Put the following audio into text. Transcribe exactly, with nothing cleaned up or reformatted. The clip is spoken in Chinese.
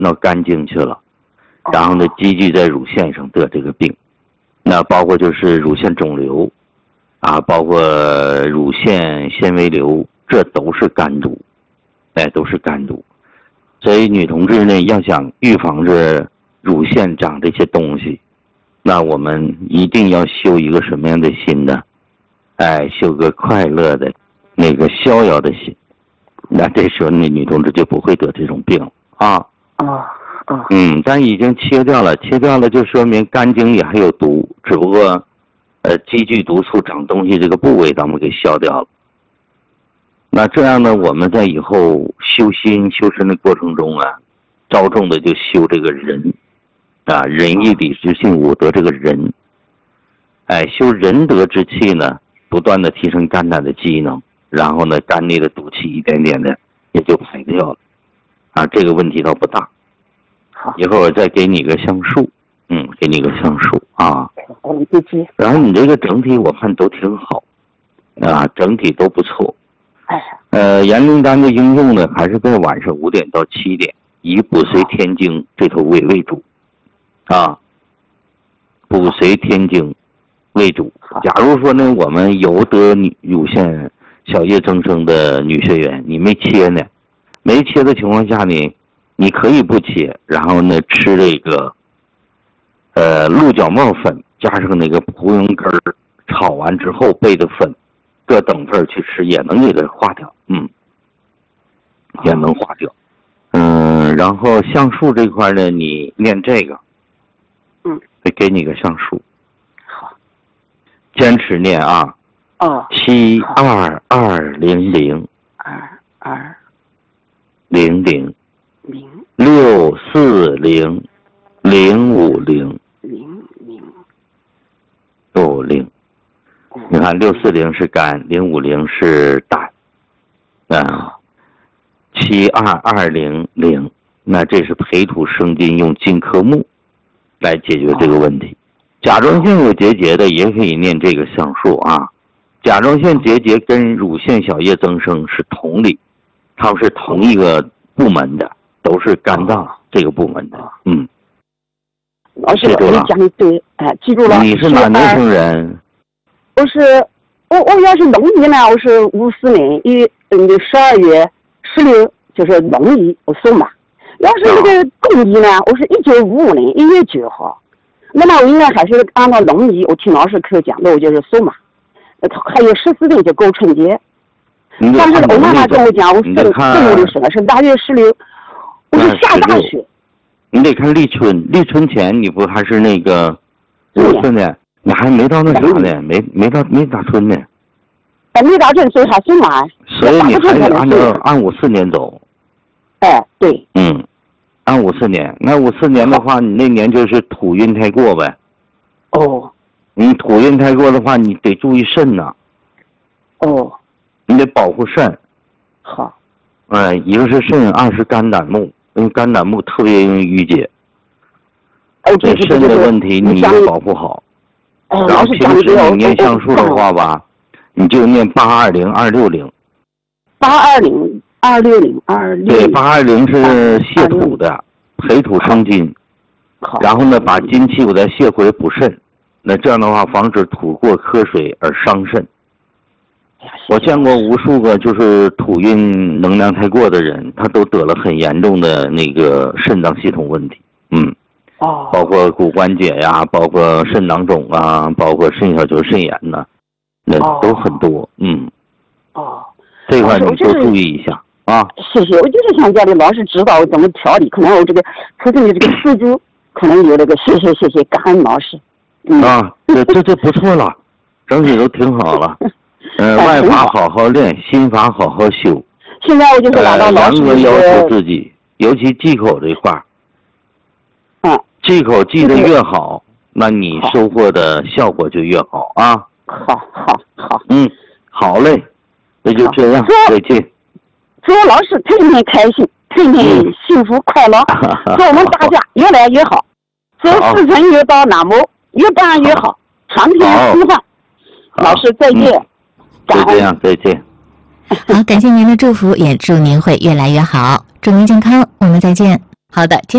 到肝经去了，然后呢积聚在乳腺上得这个病。那包括就是乳腺肿瘤啊，包括乳腺纤维瘤，这都是肝毒，哎，都是肝毒。所以女同志呢，要想预防着乳腺长这些东西，那我们一定要修一个什么样的心呢？哎，修个快乐的那个逍遥的心，那这时候那女同志就不会得这种病啊。 啊啊， 嗯，但已经切掉了，切掉了就说明肝经里还有毒，只不过呃积聚毒素长东西这个部位咱们给消掉了。那这样呢，我们在以后修心修身的过程中啊，着重的就修这个人啊，仁义礼智信武德这个人。哎，修仁德之气呢，不断的提升肝胆的机能，然后呢，肝内的毒气一点点的也就排掉了，啊，这个问题倒不大。 好， 一会儿我再给你个橡树，嗯，给你个橡树啊。 我们自己。 然后你这个整体我看都挺好，啊，整体都不错。 哎。 呃，延灵丹的应用呢，还是在晚上五点到七点，以补髓填精这头胃为主，啊，补髓填精为主。假如说呢，我们有得女乳腺小叶增生的女学员，你没切呢，没切的情况下呢，你可以不切，然后呢吃这个呃鹿角帽粉加上那个蒲蓉根儿炒完之后备的粉，各等份去吃也能给它化掉，嗯，也能化掉。嗯，然后橡树这块呢，你念这个， 嗯， 会给你个橡树。 好， 坚持念啊。 哦。 七二二零零。 二二。 零零。 零。 六四零。零五零。 零零。 六五零。你看六四零是肝，零五零是胆，啊，七二二零零，那这是培土生金，用金克木来解决这个问题。甲状腺有结节的也可以念这个橡树啊。甲状腺结节跟乳腺小叶增生是同理，它们是同一个部门的，都是肝脏这个部门的。嗯， 老师，你讲的对，哎，记住了。 你是哪年生人？ 我是我我要是农历呢，我是五四年一嗯十二月十六，就是农历我属马。要是那个公历呢，我是一九五五年一月九号。那么我应该还是按照农历，我听老师课讲的，我就是属马。还有十四天就过春节。但是我妈妈跟我讲，我生正月的生是八月十六，我是下大雪。 你得看立春，立春前你不还是那个五四年？你还没到那啥呢，没没到没打春呢。 还没打春，所以还属马。 所以你还得按照按五四年走。 哎，对。 嗯，按五四年。那五四年的话，你那年就是土运太过呗。 哦。 你土运太过的话，你得注意肾呐。 哦。 你得保护肾。 好。 哎，一个是肾，二是肝胆木，因为肝胆木特别容易淤结。 哦， 这肾的问题你要保护好。然后平时你念橡树的话吧，你就念八二零二六零。 八二零二六零二六。 对，八二零是泻土的，培土生金。然后呢，把金气我再泻回补肾，那这样的话防止土过瞌水而伤肾。我见过无数个就是土运能量太过的人，他都得了很严重的那个肾脏系统问题。嗯。 哦， 包括骨关节呀，包括肾囊肿啊，包括肾小球肾炎呐，那都很多。嗯。 哦。 这块你多注意一下啊。 谢谢，我就是想叫你老师指导怎么调理，可能我这个出生的这个四肢可能有那个，谢谢谢谢，感恩老师。 嗯、啊，这这这不错了，整体都挺好了。呃，外法好好练，心法好好修。 现在我就是拿到老师严格要求自己，尤其忌口这块儿。 嗯。 忌口记得越好，那你收获的效果就越好啊！ 好，好，好。 嗯，好嘞，那就这样，再见。 祝老师天天开心，天天幸福快乐，祝我们大家越来越好，祝四川越到南部越办越好，长天舒畅。老师再见， 就这样，再见。 好，感谢您的祝福，也祝您会越来越好，祝您健康，我们再见。 好的。